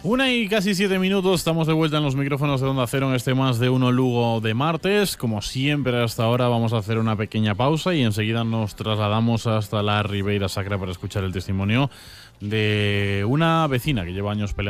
1:07, estamos de vuelta en los micrófonos de Onda Cero en este Más de Uno Lugo de martes. Como siempre hasta ahora vamos a hacer una pequeña pausa y enseguida nos trasladamos hasta la Ribeira Sacra para escuchar el testimonio de una vecina que lleva años peleando